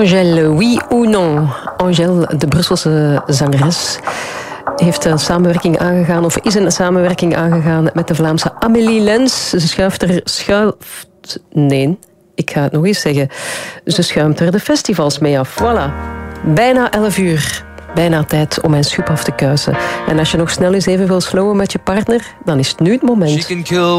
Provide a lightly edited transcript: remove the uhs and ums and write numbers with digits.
Angèle, oui ou non? Angèle, de Brusselse zangeres, heeft een samenwerking aangegaan, of is een samenwerking aangegaan met de Vlaamse Amélie Lens. Ze ik ga het nog eens zeggen. Ze schuimt er de festivals mee af. Voilà. Bijna 11 uur. Bijna tijd om mijn schub af te kuisen. En als je nog snel eens even wil slowen met je partner, dan is het nu het moment.